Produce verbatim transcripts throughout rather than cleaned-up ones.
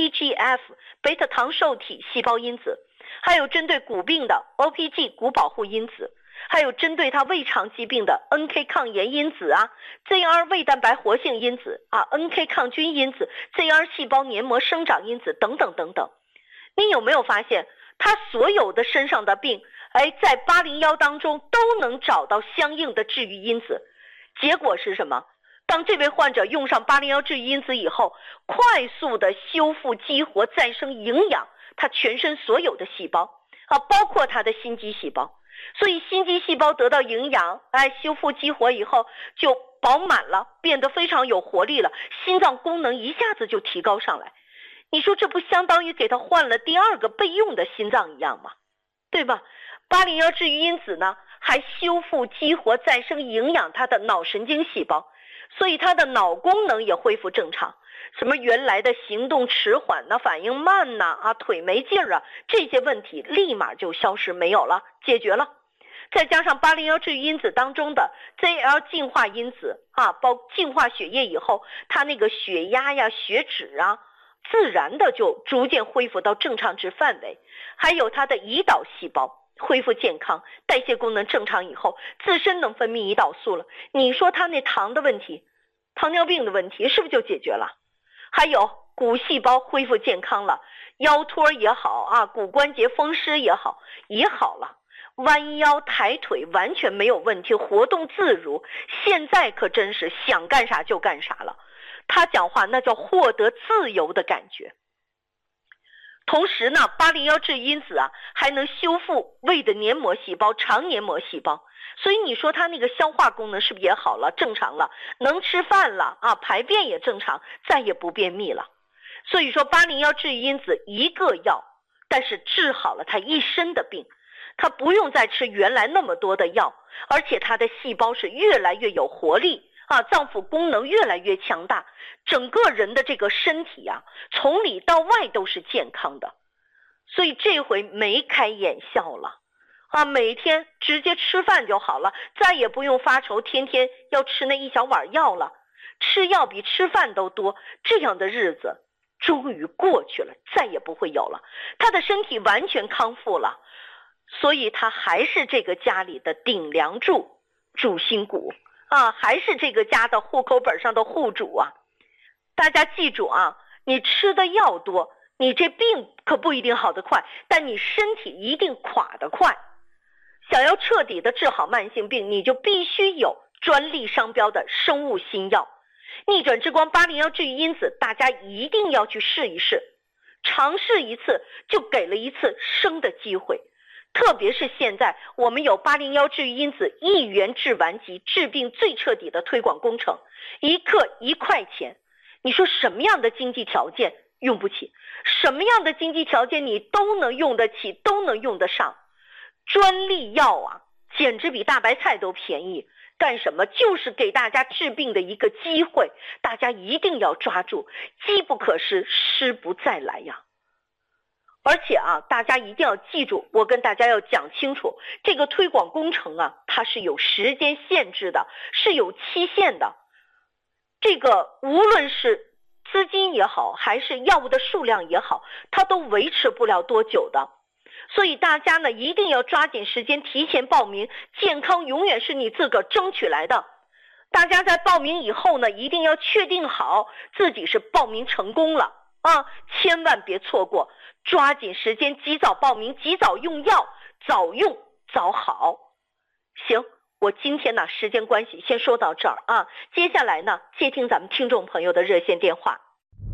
T G F 贝塔糖受体细胞因子，还有针对骨病的 O P G 骨保护因子，还有针对它胃肠疾病的 N K 抗炎因子啊 ，Z R 胃蛋白活性因子啊 ，N K 抗菌因子 ，Z R 细胞黏膜生长因子等等等等。你有没有发现，它所有的身上的病，哎，在八零一当中都能找到相应的治愈因子？结果是什么？当这位患者用上八零一治愈因子以后，快速的修复、激活、再生、营养他全身所有的细胞啊，包括他的心肌细胞。所以心肌细胞得到营养，哎，修复激活以后就饱满了，变得非常有活力了，心脏功能一下子就提高上来。你说这不相当于给他换了第二个备用的心脏一样吗？对吧？八零一治愈因子呢，还修复、激活、再生、营养他的脑神经细胞，所以他的脑功能也恢复正常。什么原来的行动迟缓呐、反应慢呐、啊、腿没劲儿啊，这些问题立马就消失没有了，解决了。再加上八零一治愈因子当中的 Z L 净化因子啊，包净化血液以后，它那个血压呀、血脂啊，自然的就逐渐恢复到正常值范围。还有它的胰岛细胞恢复健康，代谢功能正常以后，自身能分泌胰岛素了。你说它那糖的问题，糖尿病的问题是不是就解决了？还有骨细胞恢复健康了，腰托也好啊，骨关节风湿也好也好了，弯腰抬腿完全没有问题，活动自如。现在可真是想干啥就干啥了，他讲话那叫获得自由的感觉。同时呢，八零一治愈因子啊，还能修复胃的黏膜细胞、肠黏膜细胞，所以你说它那个消化功能是不是也好了、正常了，能吃饭了啊，排便也正常，再也不便秘了。所以说八零一治愈因子一个药，但是治好了他一身的病，他不用再吃原来那么多的药，而且他的细胞是越来越有活力啊，脏腑功能越来越强大，整个人的这个身体啊，从里到外都是健康的。所以这回眉开眼笑了啊，每天直接吃饭就好了，再也不用发愁天天要吃那一小碗药了，吃药比吃饭都多，这样的日子终于过去了，再也不会有了。他的身体完全康复了，所以他还是这个家里的顶梁柱、主心骨啊，还是这个家的户口本上的户主啊。大家记住啊，你吃的药多，你这病可不一定好得快，但你身体一定垮得快。想要彻底的治好慢性病，你就必须有专利商标的生物新药。逆转之光八零一治愈因子，大家一定要去试一试，尝试一次就给了一次生的机会。特别是现在我们有八零一治愈因子一元治完疾，治病最彻底的推广工程，一克一块钱。你说什么样的经济条件用不起，什么样的经济条件你都能用得起，都能用得上。专利药啊，简直比大白菜都便宜。干什么？就是给大家治病的一个机会，大家一定要抓住，机不可失，失不再来呀。而且啊，大家一定要记住，我跟大家要讲清楚，这个推广工程啊，它是有时间限制的，是有期限的。这个无论是资金也好，还是药物的数量也好，它都维持不了多久的。所以大家呢一定要抓紧时间提前报名，健康永远是你自个儿争取来的。大家在报名以后呢，一定要确定好自己是报名成功了啊，千万别错过，抓紧时间及早报名，及早用药，早用早好。行，我今天呢时间关系先说到这儿啊，接下来呢接听咱们听众朋友的热线电话。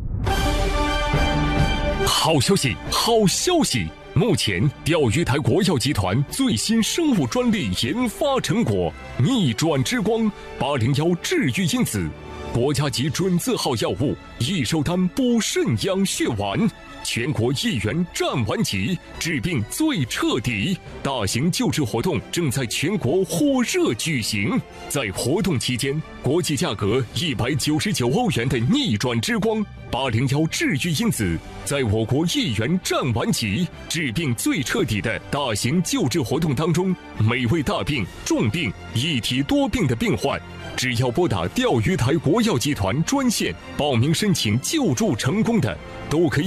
好消息，好消息！目前，钓鱼台国药集团最新生物专利研发成果——逆转之光八零一治愈因子，国家级准字号药物，益寿丹补肾养血丸，全国一元占完级，治病最彻底。大型救治活动正在全国火热举行。在活动期间，国际价格一百九十九欧元的逆转之光八零一治愈因子，在我国一元占完级，治病最彻底的大型救治活动当中，每位大病、重病、一体多病的病患，只要拨打钓鱼台国药集团专线报名申请救助成功的，都可以